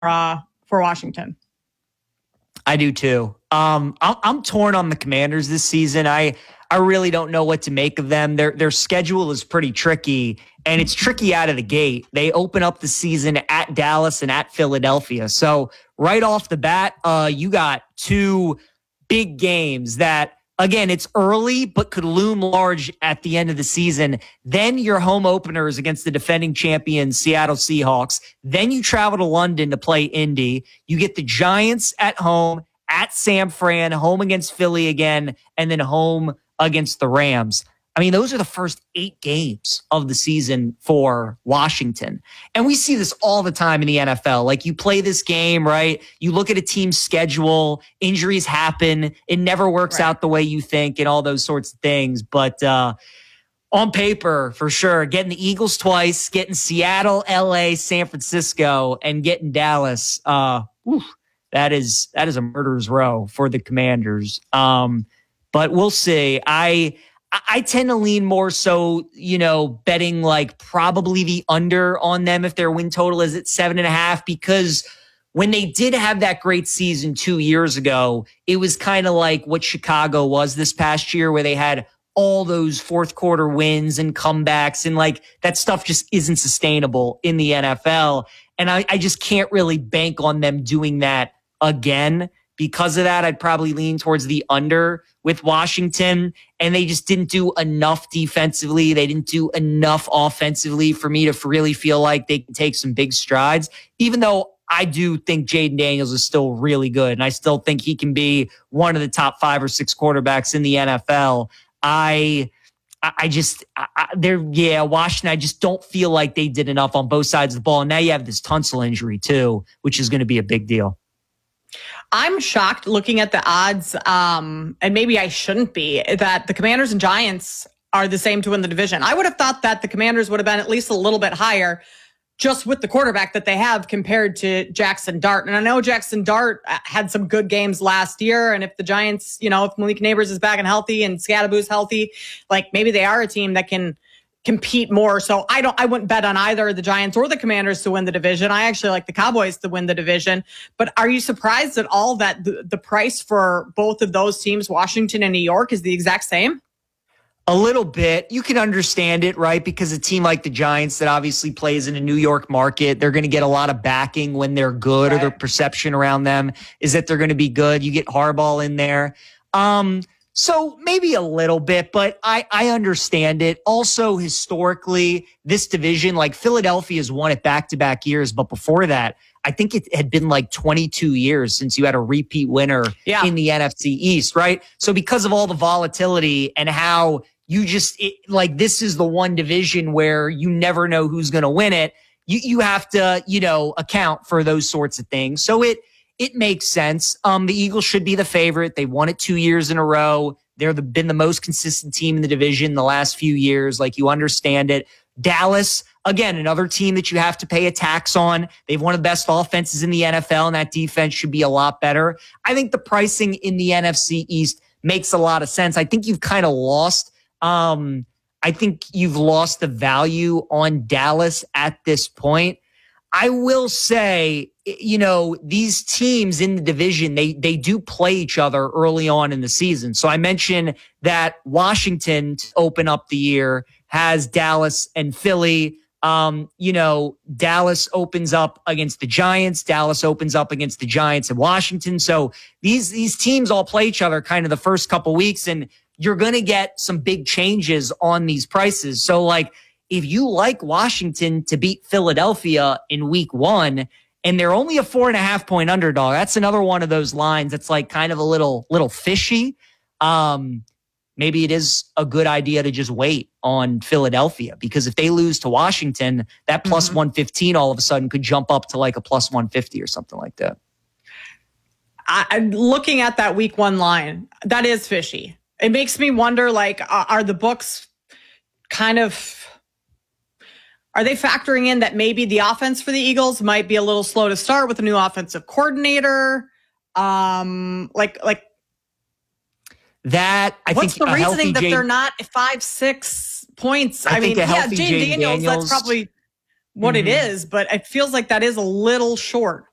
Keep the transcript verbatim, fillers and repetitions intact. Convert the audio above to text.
uh, for Washington. I do too. Um, I'm, I'm torn on the Commanders this season. I I really don't know what to make of them. Their their schedule is pretty tricky, and it's tricky out of the gate. They open up the season at Dallas and at Philadelphia. So right off the bat, uh, you got two big games that, again, it's early, but could loom large at the end of the season. Then your home openers against the defending champion Seattle Seahawks. Then you travel to London to play Indy. You get the Giants at home, at San Fran, home against Philly again, and then home against the Rams. I mean, those are the first eight games of the season for Washington. And we see this all the time in the N F L. Like, you play this game, right? You look at a team's schedule, injuries happen. It never works right out the way you think and all those sorts of things. But uh, on paper, for sure, getting the Eagles twice, getting Seattle, L A, San Francisco, and getting Dallas, uh, whew, that is that is a murderer's row for the Commanders. Um, but we'll see. I... I tend to lean more so, you know, betting like probably the under on them if their win total is at seven and a half, because when they did have that great season two years ago, it was kind of like what Chicago was this past year, where they had all those fourth quarter wins and comebacks, and like that stuff just isn't sustainable in the N F L. And I, I just can't really bank on them doing that again. Because of that, I'd probably lean towards the under with Washington. And they just didn't do enough defensively. They didn't do enough offensively for me to really feel like they can take some big strides, even though I do think Jaden Daniels is still really good. And I still think he can be one of the top five or six quarterbacks in the N F L. I, I just, I, they're, yeah, Washington, I just don't feel like they did enough on both sides of the ball. And now you have this Tunsil injury too, which is going to be a big deal. I'm shocked looking at the odds, um, and maybe I shouldn't be, that the Commanders and Giants are the same to win the division. I would have thought that the Commanders would have been at least a little bit higher just with the quarterback that they have compared to Jackson Dart. And I know Jackson Dart had some good games last year, and if the Giants, you know, if Malik Neighbors is back and healthy and Scadaboo's healthy, like maybe they are a team that can compete more. So I don't, I wouldn't bet on either the Giants or the Commanders to win the division. I actually like the Cowboys to win the division. But are you surprised at all that the, the price for both of those teams, Washington and New York, is the exact same? A little bit. You can understand it, right? Because a team like the Giants that obviously plays in a New York market, they're going to get a lot of backing when they're good, right? Or their perception around them is that they're going to be good. You get Harbaugh in there. Um, So maybe a little bit, but I, I understand it. Also, historically, this division, like Philadelphia has won it back-to-back years, but before that, I think it had been like twenty-two years since you had a repeat winner yeah. in the N F C East, right? So because of all the volatility and how you just, it, like this is the one division where you never know who's going to win it, you, you have to, you know, account for those sorts of things. So it, It makes sense. Um, the Eagles should be the favorite. They won it two years in a row. They're the, been the most consistent team in the division the last few years. Like, you understand it. Dallas, again, another team that you have to pay a tax on. They've one of the best offenses in the N F L, and that defense should be a lot better. I think the pricing in the N F C East makes a lot of sense. I think you've kind of lost. Um, I think you've lost the value on Dallas at this point. I will say, you know, these teams in the division, they they do play each other early on in the season. So I mentioned that Washington, to open up the year, has Dallas and Philly. Um, you know, Dallas opens up against the Giants. Dallas opens up against the Giants and Washington. So these these teams all play each other kind of the first couple weeks, and you're going to get some big changes on these prices. So, like, if you like Washington to beat Philadelphia in week one, and they're only a four and a half point underdog, that's another one of those lines that's like kind of a little, little fishy. Um, maybe it is a good idea to just wait on Philadelphia, because if they lose to Washington, that plus mm-hmm. one fifteen all of a sudden could jump up to like a plus one fifty or something like that. I, I'm looking at that week one line. That is fishy. It makes me wonder, like, are the books kind of, are they factoring in that maybe the offense for the Eagles might be a little slow to start with a new offensive coordinator? Um, like, like that. I what's think the reasoning that Jay, they're not five, six points? I, I mean, yeah, Jane Jane Daniels, Daniels, that's probably what mm-hmm. it is, but it feels like that is a little short.